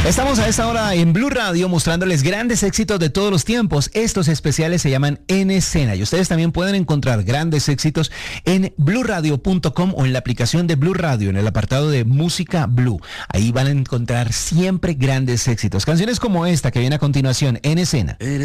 Estamos a esta hora en Blue Radio mostrándoles grandes éxitos de todos los tiempos. Estos especiales se llaman En Escena y ustedes también pueden encontrar grandes éxitos en bluradio.com o en la aplicación de Blue Radio en el apartado de Música Blue. Ahí van a encontrar siempre grandes éxitos. Canciones como esta que viene a continuación, En Escena.